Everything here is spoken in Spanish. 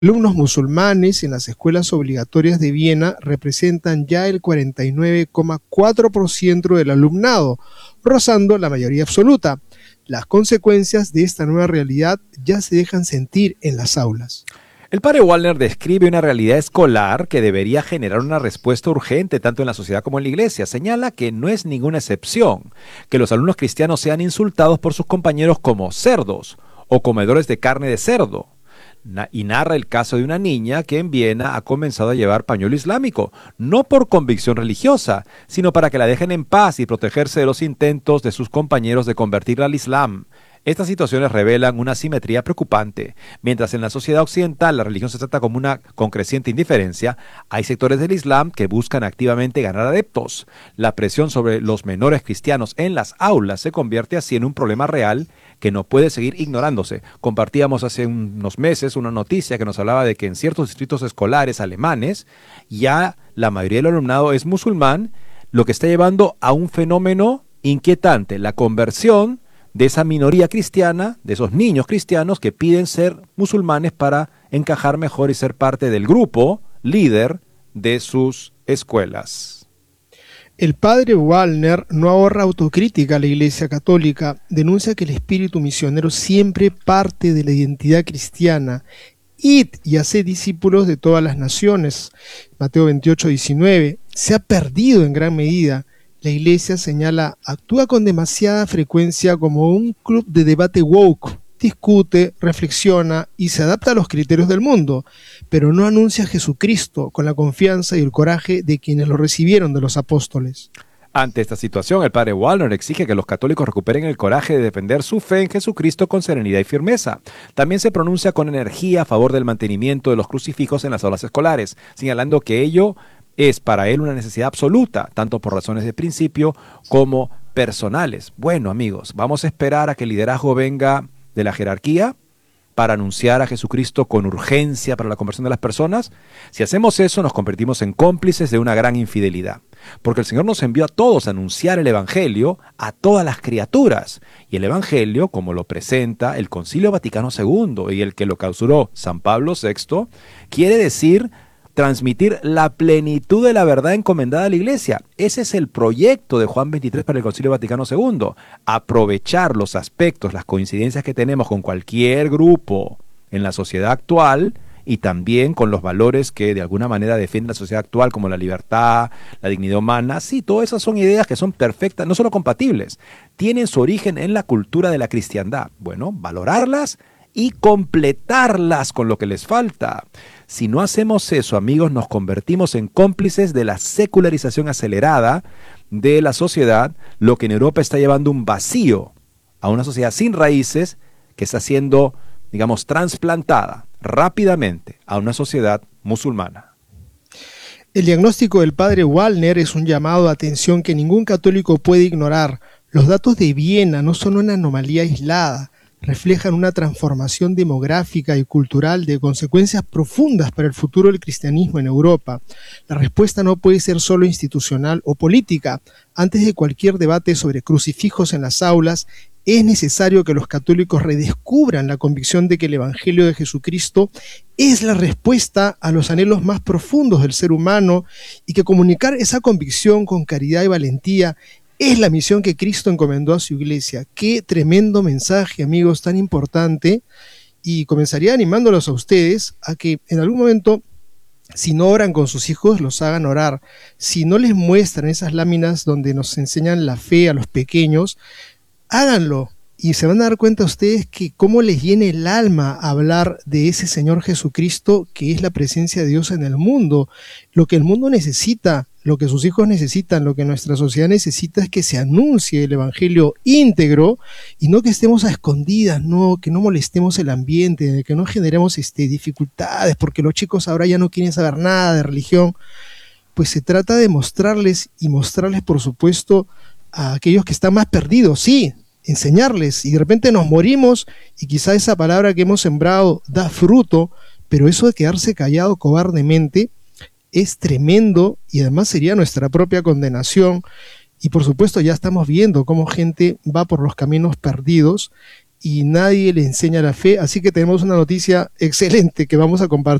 Alumnos musulmanes en las escuelas obligatorias de Viena representan ya el 49,4% del alumnado, rozando la mayoría absoluta. Las consecuencias de esta nueva realidad ya se dejan sentir en las aulas. El padre Wallner describe una realidad escolar que debería generar una respuesta urgente tanto en la sociedad como en la iglesia. Señala que no es ninguna excepción que los alumnos cristianos sean insultados por sus compañeros como cerdos o comedores de carne de cerdo. Y narra el caso de una niña que en Viena ha comenzado a llevar pañuelo islámico, no por convicción religiosa, sino para que la dejen en paz y protegerse de los intentos de sus compañeros de convertirla al Islam. Estas situaciones revelan una asimetría preocupante. Mientras en la sociedad occidental la religión se trata como con creciente indiferencia, hay sectores del Islam que buscan activamente ganar adeptos. La presión sobre los menores cristianos en las aulas se convierte así en un problema real que no puede seguir ignorándose. Compartíamos hace unos meses una noticia que nos hablaba de que en ciertos distritos escolares alemanes ya la mayoría del alumnado es musulmán, lo que está llevando a un fenómeno inquietante, la conversión de esa minoría cristiana, de esos niños cristianos que piden ser musulmanes para encajar mejor y ser parte del grupo líder de sus escuelas. El padre Wallner no ahorra autocrítica a la Iglesia Católica, denuncia que el espíritu misionero siempre parte de la identidad cristiana. Id y haced discípulos de todas las naciones. Mateo 28:19. Se ha perdido en gran medida. La Iglesia, señala, actúa con demasiada frecuencia como un club de debate woke, discute, reflexiona y se adapta a los criterios del mundo, pero no anuncia a Jesucristo con la confianza y el coraje de quienes lo recibieron de los apóstoles. Ante esta situación, el padre Wallner exige que los católicos recuperen el coraje de defender su fe en Jesucristo con serenidad y firmeza. También se pronuncia con energía a favor del mantenimiento de los crucifijos en las aulas escolares, señalando que ello es para él una necesidad absoluta, tanto por razones de principio como personales. Bueno, amigos, vamos a esperar a que el liderazgo venga de la jerarquía para anunciar a Jesucristo con urgencia para la conversión de las personas. Si hacemos eso, nos convertimos en cómplices de una gran infidelidad, porque el Señor nos envió a todos a anunciar el Evangelio a todas las criaturas, y el Evangelio, como lo presenta el Concilio Vaticano II y el que lo clausuró San Pablo VI, quiere decir transmitir la plenitud de la verdad encomendada a la Iglesia. Ese es el proyecto de Juan XXIII para el Concilio Vaticano II. Aprovechar los aspectos, las coincidencias que tenemos con cualquier grupo en la sociedad actual y también con los valores que de alguna manera defiende la sociedad actual, como la libertad, la dignidad humana. Sí, todas esas son ideas que son perfectas, no solo compatibles, tienen su origen en la cultura de la cristiandad. Bueno, valorarlas y completarlas con lo que les falta. Si no hacemos eso, amigos, nos convertimos en cómplices de la secularización acelerada de la sociedad, lo que en Europa está llevando un vacío a una sociedad sin raíces que está siendo, digamos, trasplantada rápidamente a una sociedad musulmana. El diagnóstico del padre Wallner es un llamado de atención que ningún católico puede ignorar. Los datos de Viena no son una anomalía aislada, reflejan una transformación demográfica y cultural de consecuencias profundas para el futuro del cristianismo en Europa. La respuesta no puede ser solo institucional o política. Antes de cualquier debate sobre crucifijos en las aulas, es necesario que los católicos redescubran la convicción de que el Evangelio de Jesucristo es la respuesta a los anhelos más profundos del ser humano y que comunicar esa convicción con caridad y valentía es la misión que Cristo encomendó a su iglesia. Qué tremendo mensaje, amigos, tan importante. Y comenzaría animándolos a ustedes a que en algún momento, si no oran con sus hijos, los hagan orar. Si no les muestran esas láminas donde nos enseñan la fe a los pequeños, háganlo. Y se van a dar cuenta ustedes que cómo les llena el alma hablar de ese Señor Jesucristo, que es la presencia de Dios en el mundo. Lo que el mundo necesita, lo que sus hijos necesitan, lo que nuestra sociedad necesita es que se anuncie el Evangelio íntegro y no que estemos a escondidas, no, que no molestemos el ambiente, que no generemos dificultades, porque los chicos ahora ya no quieren saber nada de religión. Pues se trata de mostrarles y mostrarles, por supuesto, a aquellos que están más perdidos, sí, enseñarles, y de repente nos morimos y quizá esa palabra que hemos sembrado da fruto, pero eso de quedarse callado cobardemente es tremendo y además sería nuestra propia condenación. Y por supuesto ya estamos viendo cómo gente va por los caminos perdidos y nadie le enseña la fe, así que tenemos una noticia excelente que vamos a compartir